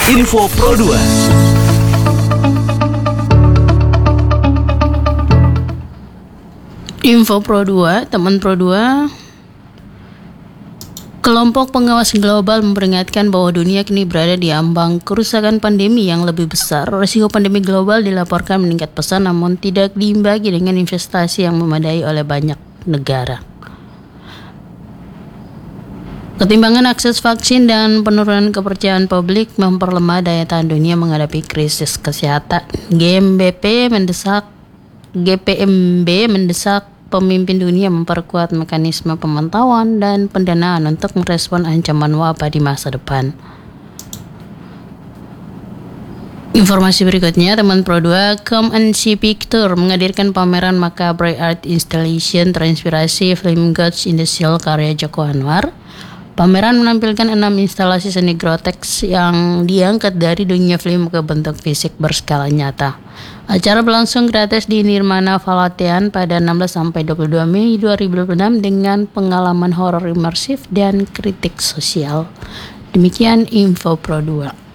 Info Pro 2. Info Pro 2, teman Pro 2. Kelompok pengawas global memperingatkan bahwa dunia kini berada di ambang kerusakan pandemi yang lebih besar. Risiko pandemi global dilaporkan meningkat pesat namun tidak diimbangi dengan investasi yang memadai oleh banyak negara. Ketimbangan akses vaksin dan penurunan kepercayaan publik memperlemah daya tahan dunia menghadapi krisis kesehatan. GPMB mendesak pemimpin dunia memperkuat mekanisme pemantauan dan pendanaan untuk merespon ancaman wabah di masa depan. Informasi berikutnya, teman Pro 2, Com&C Picture menghadirkan pameran Macabre Art Installation terinspirasi film Ghost in the Shell karya Joko Anwar. Pameran menampilkan 6 instalasi seni groteks yang diangkat dari dunia film ke bentuk fisik berskala nyata. Acara berlangsung gratis di Nirmana Valatean pada 16-22 Mei 2026 dengan pengalaman horor imersif dan kritik sosial. Demikian Info Pro 2.